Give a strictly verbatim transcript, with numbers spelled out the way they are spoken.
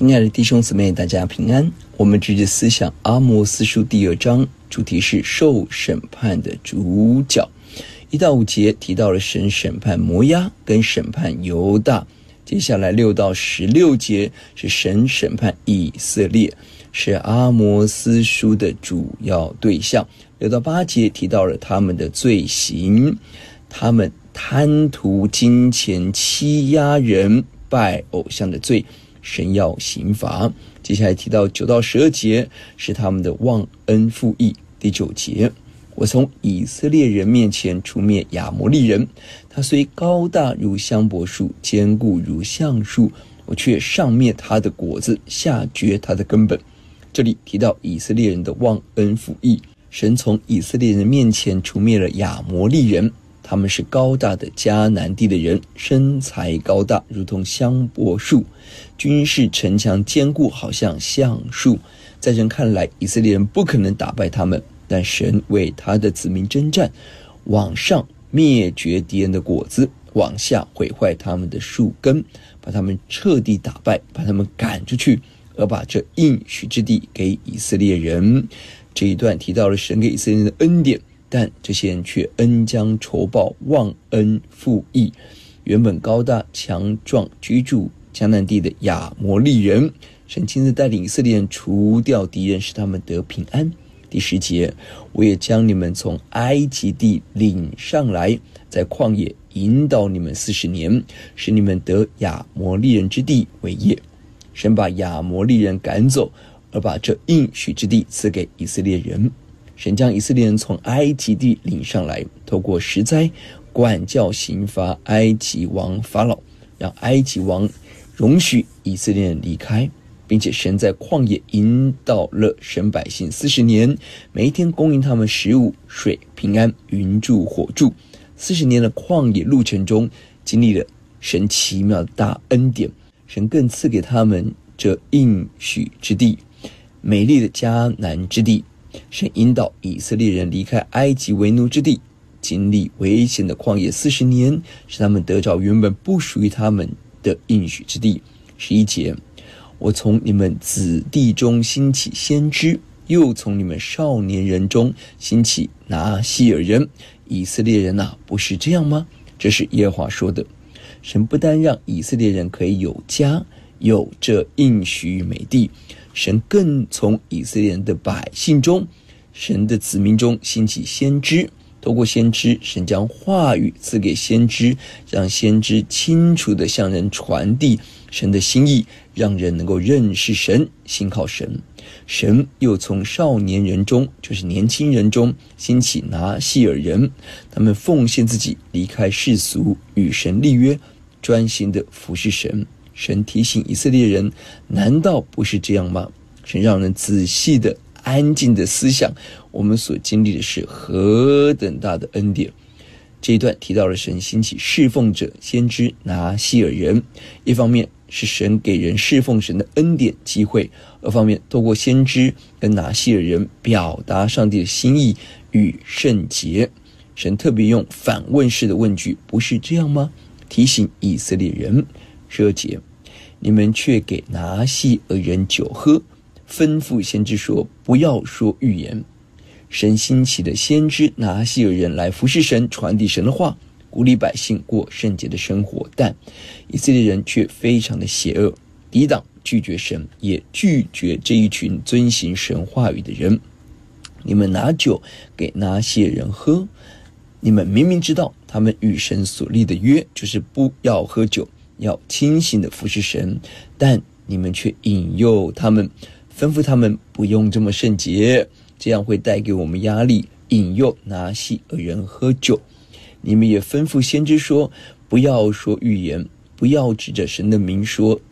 亲爱的弟兄姊妹，大家平安。我们直接思想阿摩司书第二章，主题是受审判的主角。一到五节提到了神审判摩押跟审判犹大，接下来六到十六节是神审判以色列，是阿摩司书的主要对象。六到八节提到了他们的罪行，他们贪图金钱、欺压人、拜偶像的罪，神要刑罚。接下来提到九到十二节是他们的忘恩负义。第九节，我从以色列人面前除灭亚摩利人，他虽高大如香柏树，坚固如橡树，我却上灭他的果子，下绝他的根本。这里提到以色列人的忘恩负义，神从以色列人面前除灭了亚摩利人，他们是高大的迦南地的人，身材高大如同香柏树，军事城墙坚固好像橡树。在人看来，以色列人不可能打败他们，但神为他的子民征战，往上灭绝敌人的果子，往下毁坏他们的树根，把他们彻底打败，把他们赶出去，而把这应许之地给以色列人。这一段提到了神给以色列人的恩典，但这些人却恩将仇报，忘恩负义。原本高大强壮居住迦南地的亚摩利人，神亲自带领以色列人除掉敌人，使他们得平安。第十节，我也将你们从埃及地领上来，在旷野引导你们四十年，使你们得亚摩利人之地为业。神把亚摩利人赶走，而把这应许之地赐给以色列人。神将以色列人从埃及地领上来，透过十灾管教刑罚埃及王法老，让埃及王容许以色列人离开，并且神在旷野引导了神百姓四十年，每一天供应他们食物、水、平安、云柱、火柱。四十年的旷野路程中，经历了神奇妙的大恩典，神更赐给他们这应许之地，美丽的迦南之地。神引导以色列人离开埃及为奴之地，经历危险的旷野四十年，使他们得着原本不属于他们的应许之地。十一节，我从你们子弟中兴起先知，又从你们少年人中兴起拿西尔人。以色列人啊，不是这样吗？这是耶和华说的。神不单让以色列人可以有家，有这应许美地，神更从以色列人的百姓中，神的子民中兴起先知。透过先知，神将话语赐给先知，让先知清楚地向人传递神的心意，让人能够认识神，信靠神。神又从少年人中，就是年轻人中兴起拿西尔人，他们奉献自己，离开世俗，与神立约，专心地服侍神。神提醒以色列人，难道不是这样吗？神让人仔细的安静的思想，我们所经历的是何等大的恩典。这一段提到了神兴起侍奉者先知拿西尔人，一方面是神给人侍奉神的恩典机会，二方面透过先知跟拿西尔人表达上帝的心意与圣洁。神特别用反问式的问句，不是这样吗？提醒以色列人。十二节，你们却给拿西尔人酒喝，吩咐先知说，不要说预言。神兴起的先知拿西尔人来服侍神，传递神的话，鼓励百姓过圣洁的生活，但以色列人却非常的邪恶，抵挡拒绝神，也拒绝这一群遵行神话语的人。你们拿酒给拿西尔人喝，你们明明知道他们与神所立的约就是不要喝酒，要清醒的服侍神，但你们却引诱他们，吩咐他们不用这么圣洁，这样会带给我们压力，引诱拿西尔人喝酒。你们也吩咐先知说，不要说预言，不要指着神的名说